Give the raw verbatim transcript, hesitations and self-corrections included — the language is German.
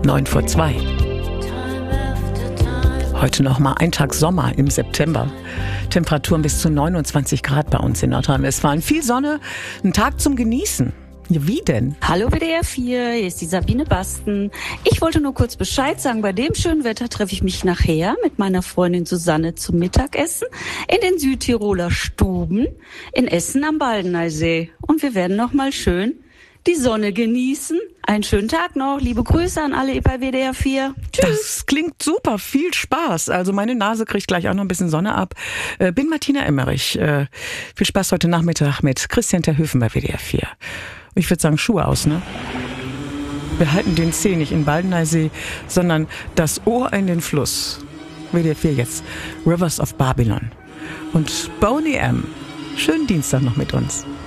Neun vor zwei. Heute noch mal ein Tag Sommer im September. Temperaturen bis zu neunundzwanzig Grad bei uns in Nordrhein-Westfalen. Viel Sonne, ein Tag zum Genießen. Ja, wie denn? Hallo W D R vier, hier ist die Sabine Basten. Ich wollte nur kurz Bescheid sagen, bei dem schönen Wetter treffe ich mich nachher mit meiner Freundin Susanne zum Mittagessen in den Südtiroler Stuben in Essen am Baldeneysee. Und wir werden noch mal schön die Sonne genießen. Einen schönen Tag noch. Liebe Grüße an alle bei W D R vier. Tschüss. Das klingt super. Viel Spaß. Also meine Nase kriegt gleich auch noch ein bisschen Sonne ab. Äh, bin Martina Emmerich. Äh, viel Spaß heute Nachmittag mit Christian Terhöfen bei W D R vier. Ich würde sagen, Schuhe aus, ne? Wir halten den Zeh nicht in Baldeneysee, sondern das Ohr in den Fluss. W D R vier jetzt. Rivers of Babylon. Und Boney M. Schönen Dienstag noch mit uns.